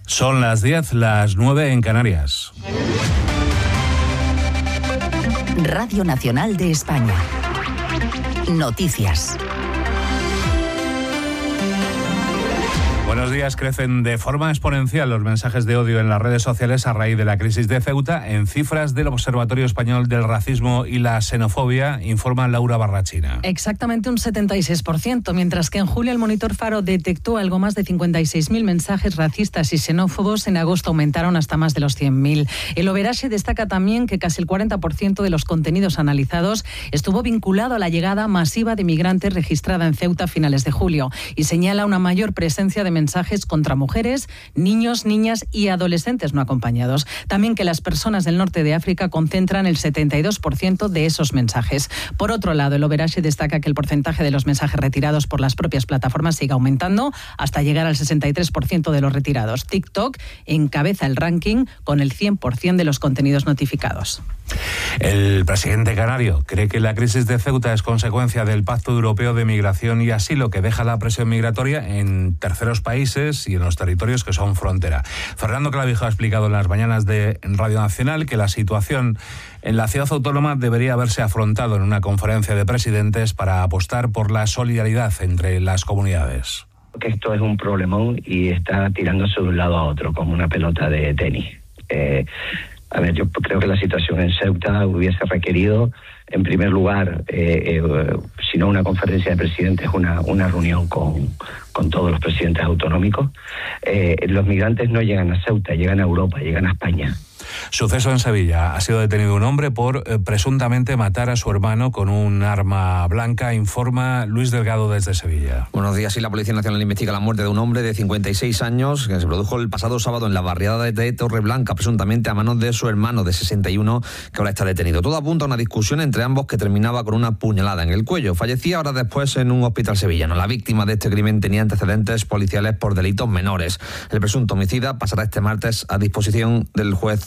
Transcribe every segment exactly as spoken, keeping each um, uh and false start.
Son las diez, las nueve en Canarias. Radio Nacional de España. Noticias. Buenos días. Crecen de forma exponencial los mensajes de odio en las redes sociales a raíz de la crisis de Ceuta. En cifras del Observatorio Español del Racismo y la Xenofobia, informa Laura Barrachina. Exactamente un setenta y seis por ciento, mientras que en julio el monitor Faro detectó algo más de cincuenta y seis mil mensajes racistas y xenófobos. En agosto aumentaron hasta más de los cien mil. El Overaxe destaca también que casi el cuarenta por ciento de los contenidos analizados estuvo vinculado a la llegada masiva de migrantes registrada en Ceuta a finales de julio y señala una mayor presencia de mensajes contra mujeres, niños, niñas y adolescentes no acompañados. También que las personas del norte de África concentran el setenta y dos por ciento de esos mensajes. Por otro lado, el Overaxe destaca que el porcentaje de los mensajes retirados por las propias plataformas sigue aumentando hasta llegar al sesenta y tres por ciento de los retirados. TikTok encabeza el ranking con el cien por ciento de los contenidos notificados. El presidente canario cree que la crisis de Ceuta es consecuencia del Pacto Europeo de Migración y Asilo, que deja la presión migratoria en terceros países y en los territorios que son frontera. Fernando Clavijo ha explicado en las mañanas de Radio Nacional que la situación en la ciudad autónoma debería haberse afrontado en una conferencia de presidentes para apostar por la solidaridad entre las comunidades. Que esto es un problemón y está tirándose de un lado a otro como una pelota de tenis. Eh, A ver, yo creo que la situación en Ceuta hubiese requerido, en primer lugar, eh, eh, si no una conferencia de presidentes, una, una reunión con, con todos los presidentes autonómicos. Eh, los migrantes no llegan a Ceuta, llegan a Europa, llegan a España. Suceso en Sevilla. Ha sido detenido un hombre por eh, presuntamente matar a su hermano con un arma blanca, informa Luis Delgado desde Sevilla. Buenos días. Sí, la Policía Nacional investiga la muerte de un hombre de cincuenta y seis años que se produjo el pasado sábado en la barriada de Torreblanca, presuntamente a manos de su hermano de sesenta y uno, que ahora está detenido. Todo apunta a una discusión entre ambos que terminaba con una puñalada en el cuello. Fallecía horas después en un hospital sevillano. La víctima de este crimen tenía antecedentes policiales por delitos menores. El presunto homicida pasará este martes a disposición del juez.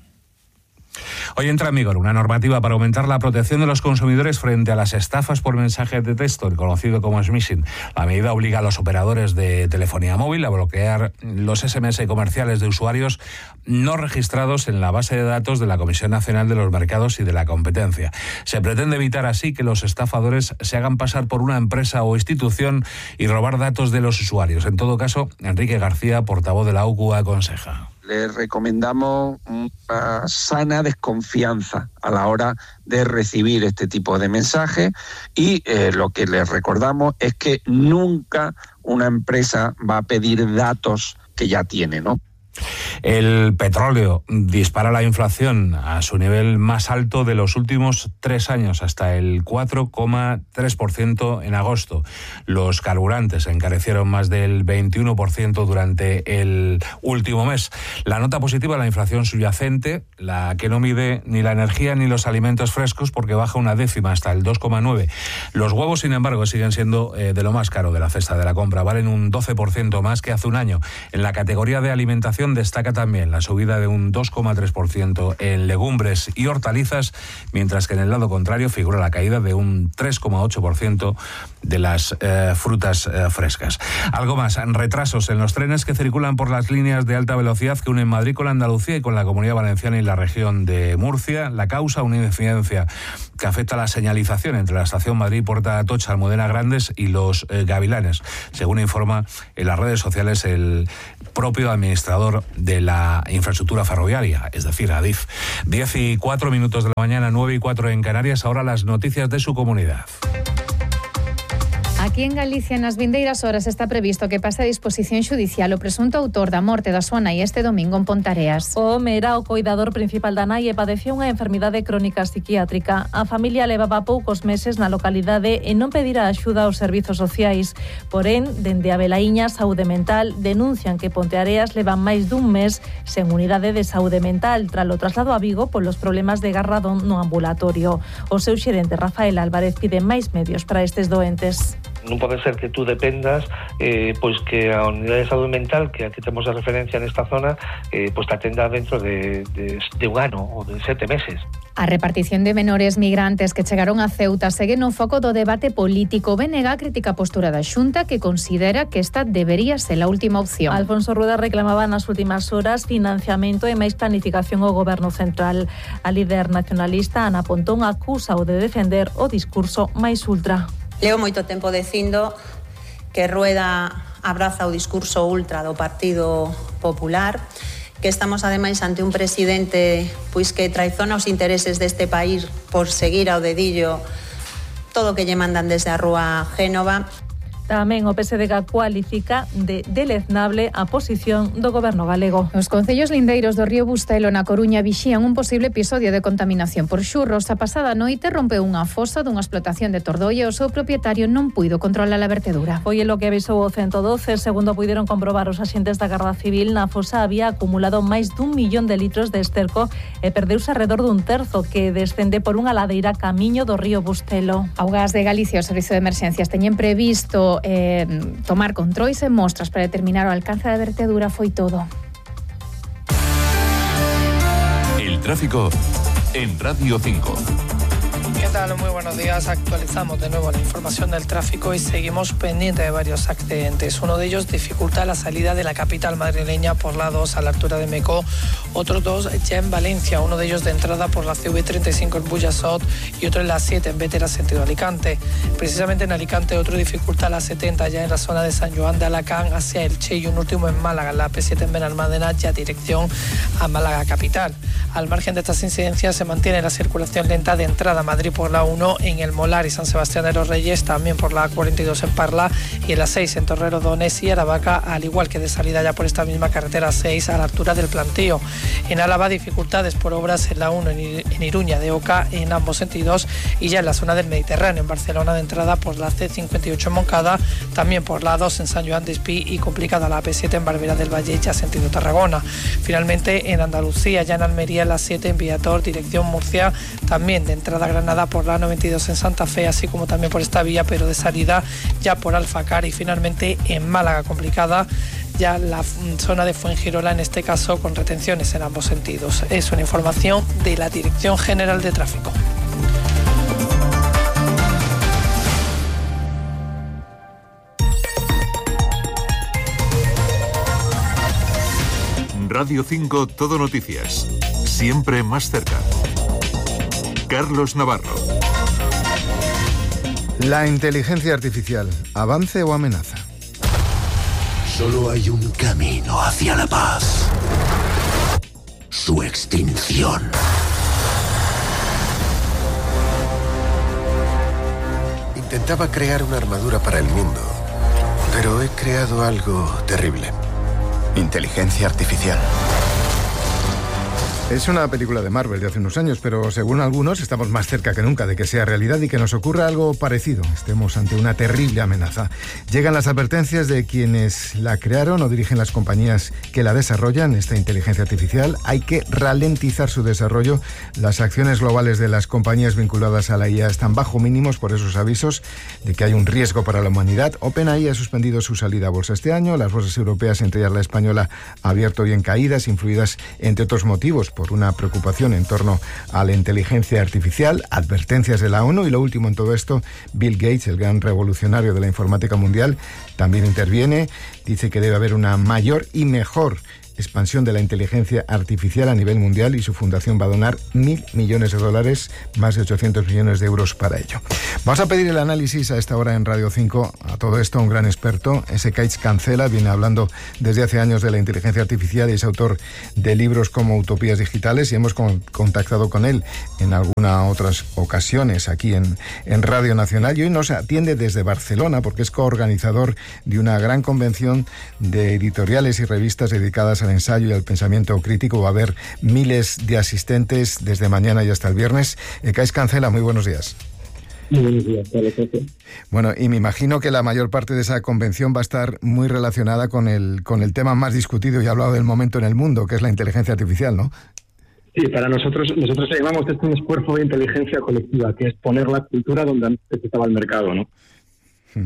Hoy entra en vigor una normativa para aumentar la protección de los consumidores frente a las estafas por mensaje de texto, el conocido como smishing. La medida obliga a los operadores de telefonía móvil a bloquear los ese eme ese comerciales de usuarios no registrados en la base de datos de la Comisión Nacional de los Mercados y de la Competencia. Se pretende evitar así que los estafadores se hagan pasar por una empresa o institución y robar datos de los usuarios. En todo caso, Enrique García, portavoz de la U C U, aconseja. Les recomendamos una sana desconfianza a la hora de recibir este tipo de mensajes y eh, lo que les recordamos es que nunca una empresa va a pedir datos que ya tiene, ¿no? El petróleo dispara la inflación a su nivel más alto de los últimos tres años, hasta el cuatro coma tres por ciento en agosto. Los carburantes encarecieron más del veintiuno por ciento durante el último mes. La nota positiva es la inflación subyacente, la que no mide ni la energía ni los alimentos frescos, porque baja una décima hasta el dos coma nueve por ciento. Los huevos, sin embargo, siguen siendo eh, de lo más caro de la cesta de la compra. Valen un doce por ciento más que hace un año. En la categoría de alimentación destaca también la subida de un dos coma tres por ciento en legumbres y hortalizas, mientras que en el lado contrario figura la caída de un tres coma ocho por ciento de las eh, frutas eh, frescas. Algo más, retrasos en los trenes que circulan por las líneas de alta velocidad que unen Madrid con Andalucía y con la Comunidad Valenciana y la región de Murcia. La causa, una incidencia que afecta a la señalización entre la estación Madrid, Puerta Atocha, Almudena Grandes y los eh, Gavilanes, según informa en las redes sociales el propio administrador de la infraestructura ferroviaria, es decir, Adif. diez y cuatro minutos de la mañana, nueve y cuatro en Canarias. Ahora las noticias de su comunidad. Aquí en Galicia, nas vindeiras horas, está previsto que pase a disposición xudicial o presunto autor da morte da súa nai este domingo en Pontareas. O home era o coidador principal da nai e padecía unha enfermidade crónica psiquiátrica. A familia levaba poucos meses na localidade e non pedira axuda aos servizos sociais. Porén, dende a Velaíña Saúde Mental denuncian que Ponteareas levan máis dun mes sen unidade de saúde mental tras o traslado a Vigo polos problemas de garradón no ambulatorio. O seu xerente Rafael Álvarez pide máis medios para estes doentes. non pode ser que tú dependas eh, pois que a unidade de saúde mental que aquí temos de referencia nesta zona eh, pois te atenda dentro de, de, de un ano ou de sete meses. A repartición de menores migrantes que chegaron a Ceuta segue no foco do debate político. B N G critica a postura da Xunta, que considera que esta debería ser a última opción. Alfonso Rueda reclamaba nas últimas horas financiamento e máis planificación ao Goberno Central. A líder nacionalista Ana Pontón acusa o de defender o discurso máis ultra. Leo moito tempo dicindo que Rueda abraza o discurso ultra do Partido Popular, que estamos ademais ante un presidente pois que traizona os intereses deste país por seguir ao dedillo todo o que lle mandan desde a rúa Génova. Tamén o P S D G cualifica de deleznable a posición do Goberno galego. Os concellos lindeiros do río Bustelo na Coruña vixían un posible episodio de contaminación por xurros. A pasada noite rompeu unha fosa dunha explotación de Tordoia e o seu propietario non puido controlar a vertedura. Foi lo que avisou o ciento doce. Segundo puideron comprobar os axentes da Garda Civil, na fosa había acumulado máis dun millón de litros de esterco e perdeuse alrededor dun terzo, que descende por unha ladeira camiño do río Bustelo. Augas de Galicia e o Servicio de Emergencias teñen previsto Eh, tomar controis e mostras para determinar o alcance da vertedura. Foi todo. El tráfico en Radio cinco. ¿Qué tal? Muy buenos días. Actualizamos de nuevo la información del tráfico y seguimos pendientes de varios accidentes. Uno de ellos dificulta la salida de la capital madrileña por la dos a la altura de Mecó. Otros dos ya en Valencia, uno de ellos de entrada por la C V treinta y cinco en Burjasot y otro en la siete en Bétera, sentido Alicante. Precisamente en Alicante otro dificulta la setenta ya en la zona de San Joan de Alacant hacia Elche y un último en Málaga, la P siete en Benalmádena, ya dirección a Málaga capital. Al margen de estas incidencias se mantiene la circulación lenta de entrada a Madrid por la uno en El Molar y San Sebastián de los Reyes, también por la cuarenta y dos en Parla y en la seis en Torrero Donés y Aravaca, al igual que de salida ya por esta misma carretera seis a la altura del Plantío. En Álava dificultades por obras en la uno en Iruña de Oca en ambos sentidos y ya en la zona del Mediterráneo en Barcelona de entrada por la C cincuenta y ocho en Moncada, también por la dos en San Joan de Espí y complicada la P siete en Barbera del Valle ya sentido Tarragona. Finalmente en Andalucía ya en Almería la siete en Viator dirección Murcia, también de entrada a Granada por la noventa y dos en Santa Fe, así como también por esta vía, pero de salida ya por Alfacar y finalmente en Málaga complicada ya la zona de Fuengirola, en este caso con retenciones en ambos sentidos. Es una información de la Dirección General de Tráfico. Radio cinco Todo Noticias. Siempre más cerca. Carlos Navarro. La inteligencia artificial, ¿avance o amenaza? Solo hay un camino hacia la paz. Su extinción. Intentaba crear una armadura para el mundo, pero he creado algo terrible. Inteligencia artificial. Es una película de Marvel de hace unos años, pero según algunos estamos más cerca que nunca de que sea realidad y que nos ocurra algo parecido. Estemos ante una terrible amenaza. Llegan las advertencias de quienes la crearon o dirigen las compañías que la desarrollan, esta inteligencia artificial. Hay que ralentizar su desarrollo. Las acciones globales de las compañías vinculadas a la I A están bajo mínimos por esos avisos de que hay un riesgo para la humanidad. OpenAI ha suspendido su salida a bolsa este año. Las bolsas europeas, entre ellas la española, ha abierto hoy en caídas, influidas entre otros motivos por una preocupación en torno a la inteligencia artificial, advertencias de la ONU y lo último en todo esto, Bill Gates, el gran revolucionario de la informática mundial, también interviene, dice que debe haber una mayor y mejor expansión de la inteligencia artificial a nivel mundial y su fundación va a donar mil millones de dólares, más de ochocientos millones de euros para ello. Vamos a pedir el análisis a esta hora en Radio cinco a todo esto, un gran experto, ese Kaix Cancela, viene hablando desde hace años de la inteligencia artificial y es autor de libros como Utopías Digitales y hemos con, contactado con él en algunas otras ocasiones aquí en, en Radio Nacional y hoy nos atiende desde Barcelona porque es coorganizador de una gran convención de editoriales y revistas dedicadas a ensayo y al pensamiento crítico. Va a haber miles de asistentes desde mañana y hasta el viernes. Eh, Kaix Cancela, muy buenos días. Muy buenos días, Carlos. Bueno, y me imagino que la mayor parte de esa convención va a estar muy relacionada con el, con el tema más discutido y hablado del momento en el mundo, que es la inteligencia artificial, ¿no? Sí, para nosotros, nosotros le llamamos esto un esfuerzo de inteligencia colectiva, que es poner la cultura donde antes estaba el mercado, ¿no?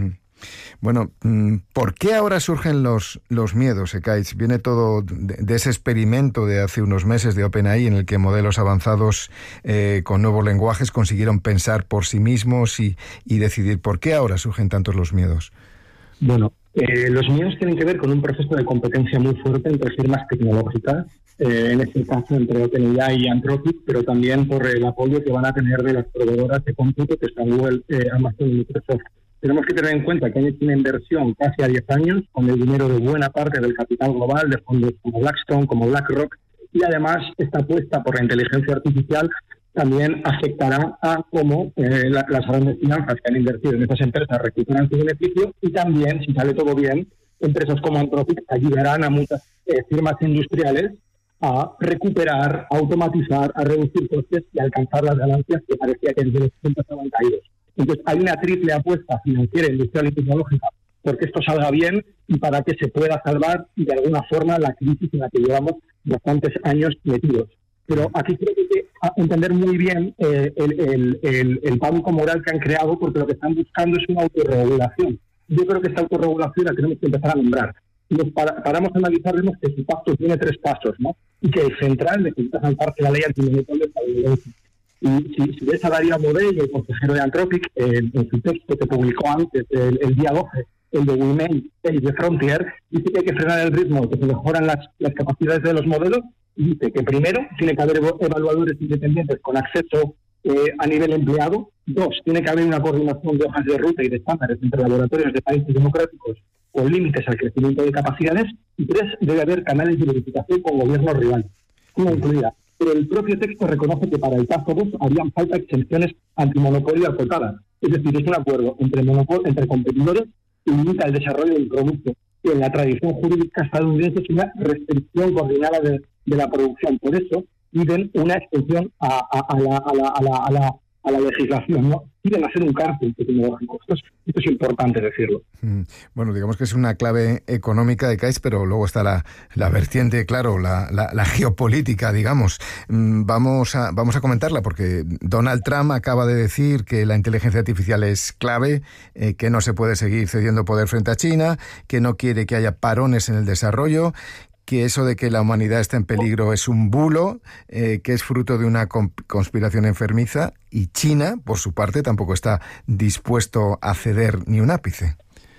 Bueno, ¿por qué ahora surgen los, los miedos, Ekaich? Viene todo de, de ese experimento de hace unos meses de OpenAI en el que modelos avanzados eh, con nuevos lenguajes consiguieron pensar por sí mismos y, y decidir. ¿Por qué ahora surgen tantos los miedos? Bueno, eh, los miedos tienen que ver con un proceso de competencia muy fuerte entre firmas tecnológicas, eh, en este caso entre OpenAI y Anthropic, pero también por el apoyo que van a tener de las proveedoras de cómputo que están Google, eh, Amazon y Microsoft. Tenemos que tener en cuenta que han hecho una inversión casi a diez años con el dinero de buena parte del capital global de fondos como Blackstone, como BlackRock, y además esta apuesta por la inteligencia artificial también afectará a cómo eh, la, las grandes finanzas que han invertido en estas empresas recuperan su beneficio, y también, si sale todo bien, empresas como Anthropic ayudarán a muchas eh, firmas industriales a recuperar, a automatizar, a reducir costes y a alcanzar las ganancias que parecía que desde los sesenta estaban caídos. Entonces, hay una triple apuesta financiera, industrial y tecnológica porque esto salga bien y para que se pueda salvar de alguna forma la crisis en la que llevamos bastantes años metidos. Pero aquí creo que hay que entender muy bien eh, el, el, el, el pánico moral que han creado, porque lo que están buscando es una autorregulación. Yo creo que esta autorregulación la tenemos que empezar a nombrar. Si nos para, paramos a analizar, vemos que su pacto tiene tres pasos, ¿no? Y que el central necesita saltarse la ley antimonopolio estadounidense. Y si, si ves a Darío Amodei, el consejero de Anthropic, eh, en su texto que publicó antes, el, el día doce, el de We Made Space de Frontier, dice que hay que frenar el ritmo, que se mejoran las, las capacidades de los modelos, y dice que primero tiene que haber evaluadores independientes con acceso eh, a nivel empleado. Dos, tiene que haber una coordinación de hojas de ruta y de estándares entre laboratorios de países democráticos con límites al crecimiento de capacidades. Y tres, debe haber canales de verificación con gobiernos rivales, una incluida. Pero el propio texto reconoce que para el caso dos harían falta exenciones antimonopolio acotadas. Es decir, es un acuerdo entre, monopol- entre competidores y limita el desarrollo del producto. Y en la tradición jurídica estadounidense es una restricción coordinada de, de la producción. Por eso piden una extensión a, a, a, la, a, la, a, la, a, la, a la legislación, ¿no? Piden hacer un cártel tecnológico. Esto es, esto es importante decirlo. Bueno, digamos que es una clave económica de C A I S, pero luego está la, la vertiente, claro, la, la, la geopolítica, digamos. Vamos a, vamos a comentarla porque Donald Trump acaba de decir que la inteligencia artificial es clave, eh, que no se puede seguir cediendo poder frente a China, que no quiere que haya parones en el desarrollo, que eso de que la humanidad está en peligro es un bulo, eh, que es fruto de una conspiración enfermiza, y China, por su parte, tampoco está dispuesto a ceder ni un ápice.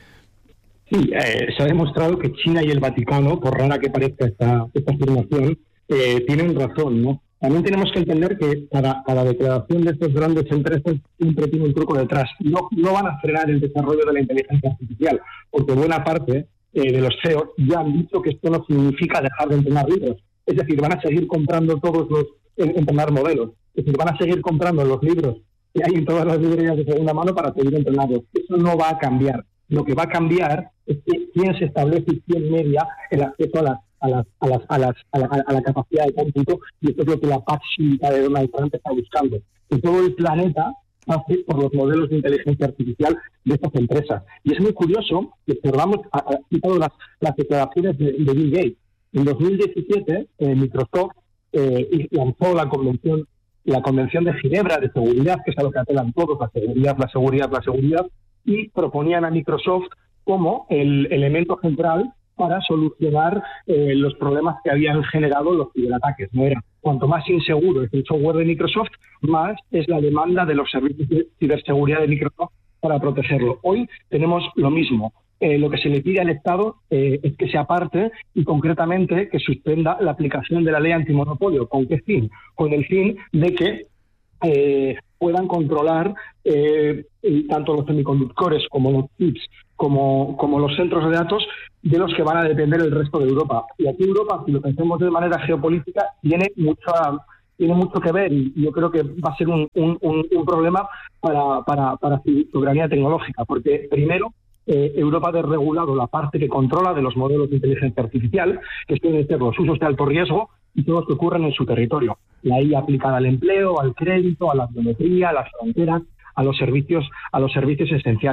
Sí, eh, se ha demostrado que China y el Vaticano, por rara que parezca esta, esta afirmación, eh, tienen razón, ¿no? También tenemos que entender que cada, cada declaración de estas grandes empresas siempre tiene un truco detrás. No, no van a frenar el desarrollo de la inteligencia artificial, porque buena parte Eh, de los C E O ya han dicho que esto no significa dejar de entrenar libros. Es decir, van a seguir comprando todos los, en, entrenar modelos. Es decir, van a seguir comprando los libros que hay en todas las librerías de segunda mano para seguir entrenarlos. Eso no va a cambiar. Lo que va a cambiar es que quién se establece y quién media el acceso a las a las a las a las a la, a la capacidad de cómputo, y esto es lo que la paz cívica de Donald Trump está buscando. Que todo el planeta hace por los modelos de inteligencia artificial de estas empresas. Y es muy curioso que observamos, ha citado las, las declaraciones de, de Bill Gates. En dos mil diecisiete, eh, Microsoft eh, lanzó la convención, la Convención de Ginebra de Seguridad, que es a lo que apelan todos, la seguridad, la seguridad, la seguridad, y proponían a Microsoft como el elemento central para solucionar eh, los problemas que habían generado los ciberataques. No era cuanto más inseguro es el software de Microsoft, más es la demanda de los servicios de ciberseguridad de Microsoft para protegerlo. Hoy tenemos lo mismo. Eh, lo que se le pide al Estado eh, es que se aparte y concretamente que suspenda la aplicación de la ley antimonopolio. ¿Con qué fin? Con el fin de que eh, puedan controlar eh, tanto los semiconductores como los chips, como, como los centros de datos de los que van a depender el resto de Europa. Y aquí Europa, si lo pensemos de manera geopolítica, tiene mucha, tiene mucho que ver, y yo creo que va a ser un, un, un, un problema para, para, para su soberanía tecnológica, porque primero eh, Europa ha desregulado la parte que controla de los modelos de inteligencia artificial, que suelen ser los usos de alto riesgo y todos los que ocurren en su territorio. La I A aplicada al empleo, al crédito, a la biometría, a las fronteras, a los servicios, a los servicios esenciales.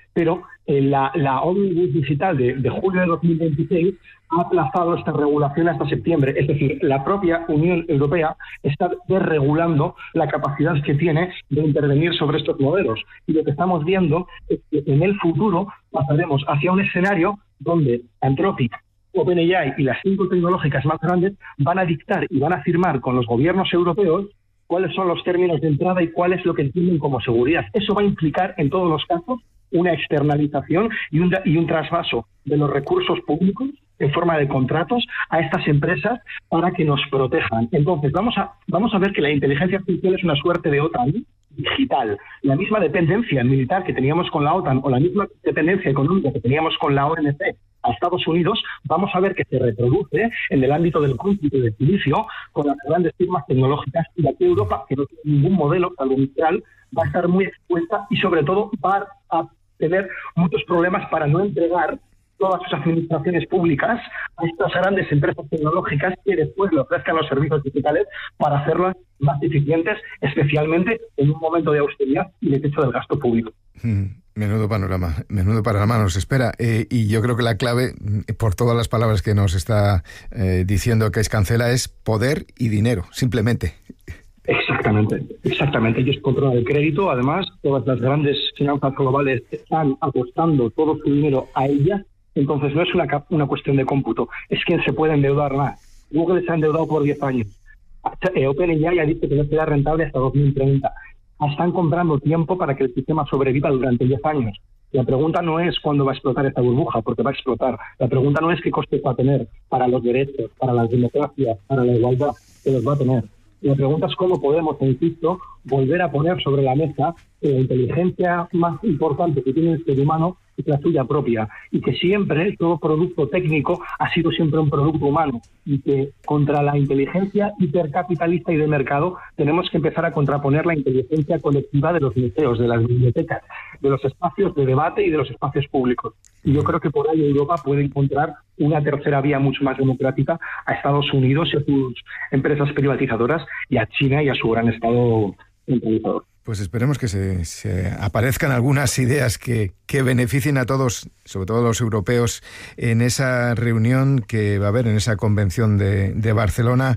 pero eh, la, la Omnibus Digital de, de julio de dos mil veintiséis ha aplazado esta regulación hasta septiembre. Es decir, la propia Unión Europea está desregulando la capacidad que tiene de intervenir sobre estos modelos. Y lo que estamos viendo es que en el futuro pasaremos hacia un escenario donde Anthropic, OpenAI y las cinco tecnológicas más grandes van a dictar y van a firmar con los gobiernos europeos cuáles son los términos de entrada y cuál es lo que entienden como seguridad. Eso va a implicar en todos los casos una externalización y un, y un trasvaso de los recursos públicos en forma de contratos a estas empresas para que nos protejan. Entonces, vamos a, vamos a ver que la inteligencia artificial es una suerte de OTAN digital. La misma dependencia militar que teníamos con la OTAN o la misma dependencia económica que teníamos con la O M C a Estados Unidos, vamos a ver que se reproduce en el ámbito del cómputo y del silicio con las grandes firmas tecnológicas, y aquí Europa, que no tiene ningún modelo salvo Mistral, va a estar muy expuesta y sobre todo va a tener muchos problemas para no entregar todas sus administraciones públicas a estas grandes empresas tecnológicas que después le ofrezcan los servicios digitales para hacerlas más eficientes, especialmente en un momento de austeridad y de techo del gasto público. Mm, menudo panorama, menudo panorama nos espera. Eh, y yo creo que la clave, por todas las palabras que nos está eh, diciendo Keith Cancela, es poder y dinero, simplemente. Exactamente, exactamente. Ellos controlan el crédito. Además, todas las grandes finanzas globales están apostando todo su dinero a ellas. Entonces, no es una, una cuestión de cómputo, es quien se puede endeudar más. Google se ha endeudado por diez años. OpenAI ha dicho que no será rentable hasta dos mil treinta. Están comprando tiempo para que el sistema sobreviva durante diez años. La pregunta no es cuándo va a explotar esta burbuja, porque va a explotar. La pregunta no es qué costes va a tener para los derechos, para las democracias, para la igualdad, que los va a tener. La pregunta es cómo podemos, insisto, volver a poner sobre la mesa que la inteligencia más importante que tiene el ser humano es la suya propia, y que siempre todo producto técnico ha sido siempre un producto humano, y que contra la inteligencia hipercapitalista y de mercado tenemos que empezar a contraponer la inteligencia colectiva de los museos, de las bibliotecas, de los espacios de debate y de los espacios públicos. Y yo creo que por ahí Europa puede encontrar una tercera vía mucho más democrática a Estados Unidos y a sus empresas privatizadoras, y a China y a su gran Estado centralizador. Pues esperemos que se, se aparezcan algunas ideas que, que beneficien a todos, sobre todo a los europeos, en esa reunión que va a haber, en esa convención de, de Barcelona,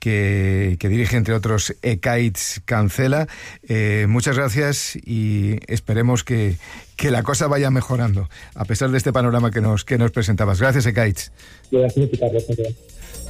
que, que dirige, entre otros, Keith Cancela. Eh, muchas gracias y esperemos que, que la cosa vaya mejorando, a pesar de este panorama que nos, que nos presentabas. Gracias, Keith. Gracias, Carlos.